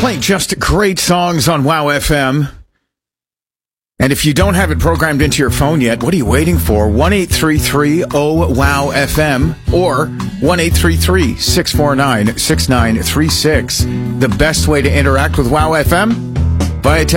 Playing just great songs on Wow FM. And if you don't have it programmed into your phone yet, what are you waiting for? 1-833-OWOW-FM or 1-833-649-6936. The best way to interact with Wow FM? Via text.